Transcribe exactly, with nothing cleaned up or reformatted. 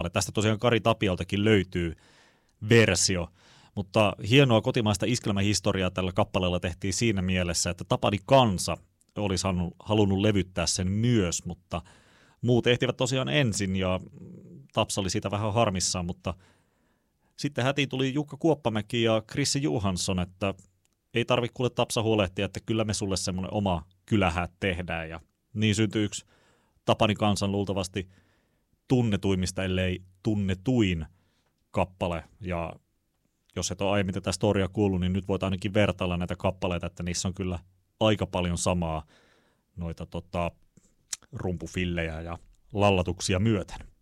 kappale. Tästä tosiaan Kari Tapioltakin löytyy versio, mutta hienoa kotimaista iskelmähistoriaa tällä kappaleella tehtiin siinä mielessä, että Tapani Kansa olisi halunnut levyttää sen myös, mutta muut ehtivät tosiaan ensin ja Tapsa oli siitä vähän harmissaan, mutta sitten hätiin tuli Jukka Kuoppamäki ja Krissi Johansson, että ei tarvitse kuule Tapsa huolehtia, että kyllä me sulle semmoinen oma kylähät tehdään. Ja niin syntyi yksi Tapani Kansan luultavasti tunnetuimmista, ellei tunnetuin kappale. Ja jos et ole aiemmin tätä storia kuullut, niin nyt voit ainakin vertailla näitä kappaleita, että niissä on kyllä aika paljon samaa noita tota, rumpufillejä ja lallatuksia myöten.